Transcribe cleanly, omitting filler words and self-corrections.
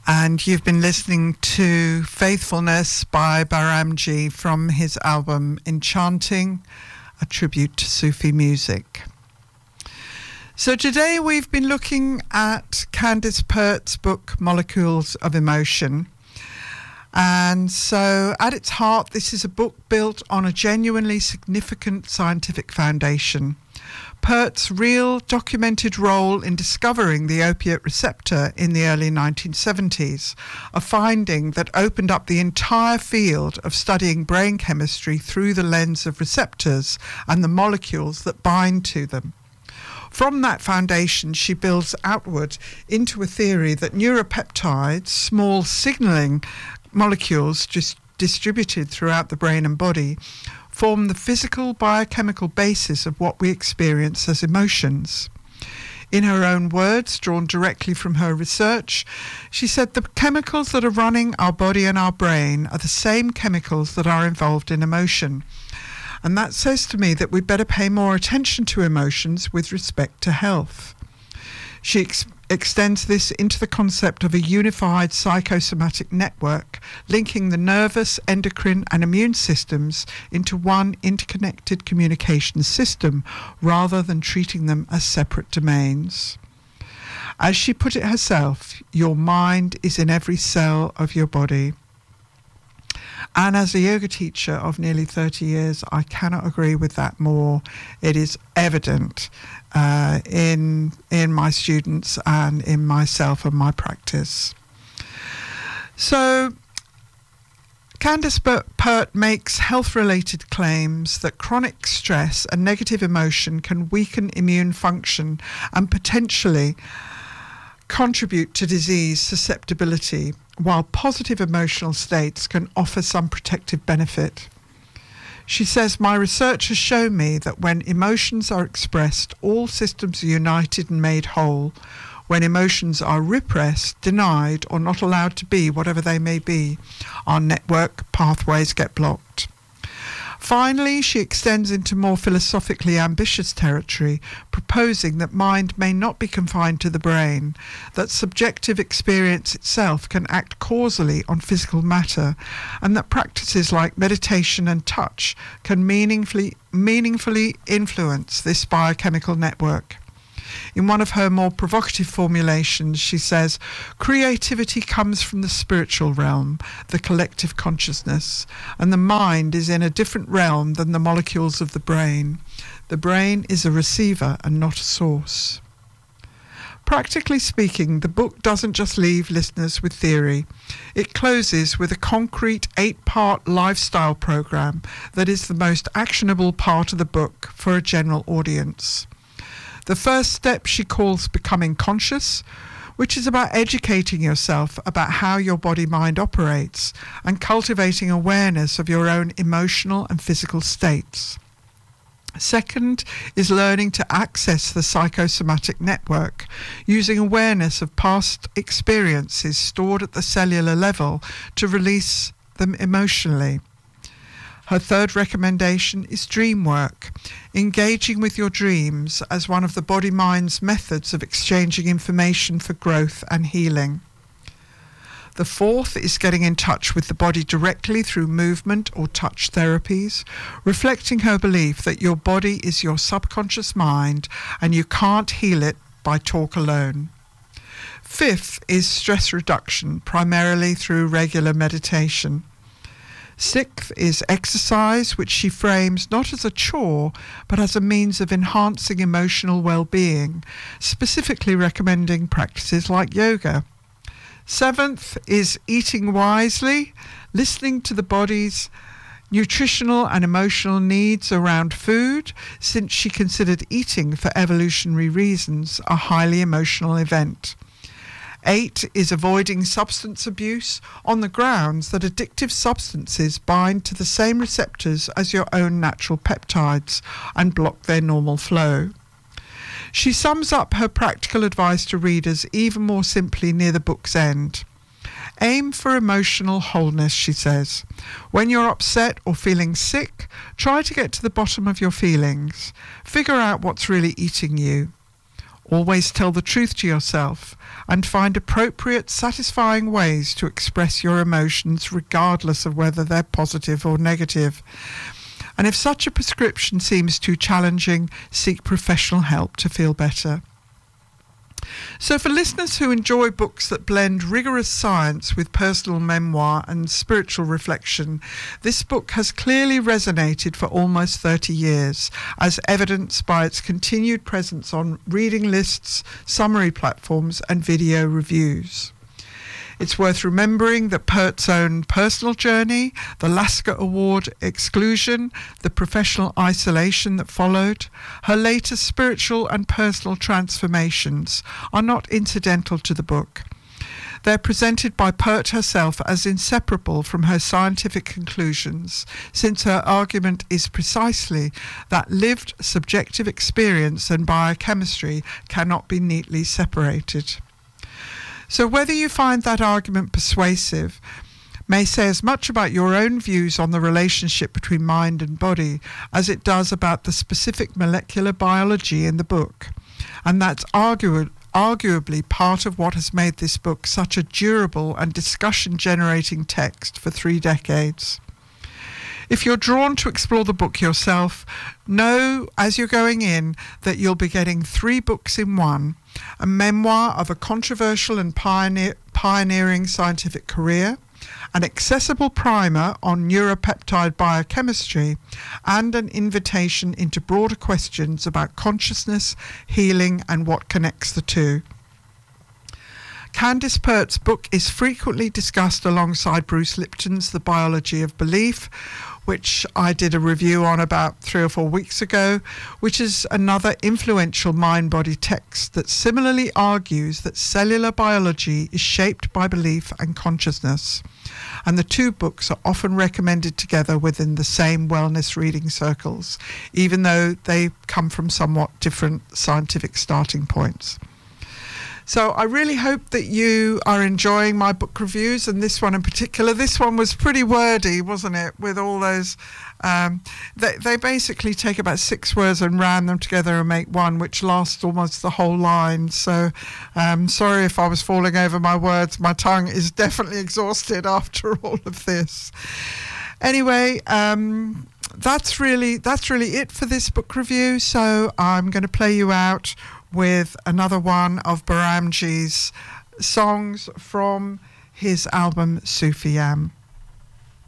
And you've been listening to Faithfulness by Baramji from his album Enchanting, a tribute to Sufi music. So today we've been looking at Candace Pert's book Molecules of Emotion. And so at its heart, this is a book built on a genuinely significant scientific foundation. Pert's real documented role in discovering the opiate receptor in the early 1970s, a finding that opened up the entire field of studying brain chemistry through the lens of receptors and the molecules that bind to them. From that foundation, she builds outward into a theory that neuropeptides, small signaling molecules distributed throughout the brain and body, form the physical biochemical basis of what we experience as emotions. In her own words, drawn directly from her research, she said the chemicals that are running our body and our brain are the same chemicals that are involved in emotion. And that says to me that we'd better pay more attention to emotions with respect to health. She extends this into the concept of a unified psychosomatic network, linking the nervous, endocrine and immune systems into one interconnected communication system, rather than treating them as separate domains. As she put it herself, your mind is in every cell of your body. And as a yoga teacher of nearly 30 years, I cannot agree with that more. It is evident in my students and in myself and my practice. So Candace Pert makes health-related claims that chronic stress and negative emotion can weaken immune function and potentially contribute to disease susceptibility, while positive emotional states can offer some protective benefit. She says, my research has shown me that when emotions are expressed, all systems are united and made whole. When emotions are repressed, denied, or not allowed to be whatever they may be, our network pathways get blocked. Finally, she extends into more philosophically ambitious territory, proposing that mind may not be confined to the brain, that subjective experience itself can act causally on physical matter, and that practices like meditation and touch can meaningfully influence this biochemical network. In one of her more provocative formulations, she says, creativity comes from the spiritual realm, the collective consciousness, and the mind is in a different realm than the molecules of the brain. The brain is a receiver and not a source. Practically speaking, the book doesn't just leave listeners with theory. It closes with a concrete 8-part lifestyle program that is the most actionable part of the book for a general audience. The first step she calls becoming conscious, which is about educating yourself about how your body-mind operates and cultivating awareness of your own emotional and physical states. Second is learning to access the psychosomatic network, using awareness of past experiences stored at the cellular level to release them emotionally. Her third recommendation is dream work, engaging with your dreams as one of the body-mind's methods of exchanging information for growth and healing. The fourth is getting in touch with the body directly through movement or touch therapies, reflecting her belief that your body is your subconscious mind and you can't heal it by talk alone. Fifth is stress reduction, primarily through regular meditation. Sixth is exercise, which she frames not as a chore, but as a means of enhancing emotional well-being, specifically recommending practices like yoga. Seventh is eating wisely, listening to the body's nutritional and emotional needs around food, since she considered eating for evolutionary reasons a highly emotional event. 8 is avoiding substance abuse on the grounds that addictive substances bind to the same receptors as your own natural peptides and block their normal flow. She sums up her practical advice to readers even more simply near the book's end. Aim for emotional wholeness, she says. When you're upset or feeling sick, try to get to the bottom of your feelings. Figure out what's really eating you. Always tell the truth to yourself and find appropriate, satisfying ways to express your emotions regardless of whether they're positive or negative. And if such a prescription seems too challenging, seek professional help to feel better. So for listeners who enjoy books that blend rigorous science with personal memoir and spiritual reflection, this book has clearly resonated for almost 30 years, as evidenced by its continued presence on reading lists, summary platforms, and video reviews. It's worth remembering that Pert's own personal journey, the Lasker Award exclusion, the professional isolation that followed, her later spiritual and personal transformations are not incidental to the book. They're presented by Pert herself as inseparable from her scientific conclusions, since her argument is precisely that lived subjective experience and biochemistry cannot be neatly separated. So whether you find that argument persuasive may say as much about your own views on the relationship between mind and body as it does about the specific molecular biology in the book. And that's arguably part of what has made this book such a durable and discussion-generating text for 3 decades. If you're drawn to explore the book yourself, know as you're going in that you'll be getting 3 books in one: a memoir of a controversial and pioneering scientific career, an accessible primer on neuropeptide biochemistry, and an invitation into broader questions about consciousness, healing, and what connects the two. Candice Pert's book is frequently discussed alongside Bruce Lipton's The Biology of Belief, which I did a review on about 3 or 4 weeks ago, which is another influential mind-body text that similarly argues that cellular biology is shaped by belief and consciousness. And the 2 books are often recommended together within the same wellness reading circles, even though they come from somewhat different scientific starting points. So I really hope that you are enjoying my book reviews, and this one in particular. This one was pretty wordy, wasn't it, with all those... They basically take about 6 words and ram them together and make one, which lasts almost the whole line. So sorry if I was falling over my words. My tongue is definitely exhausted after all of this. Anyway, that's really it for this book review. So I'm going to play you out with another one of Bahramji's songs from his album Sufiyam.